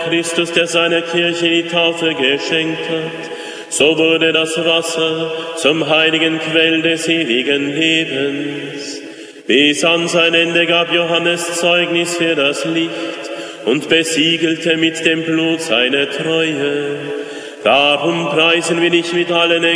Christus, der seiner Kirche die Taufe geschenkt hat, so wurde das Wasser zum heiligen Quell des ewigen Lebens. Bis an sein Ende gab Johannes Zeugnis für das Licht und besiegelte mit dem Blut seine Treue. Darum preisen wir dich mit allen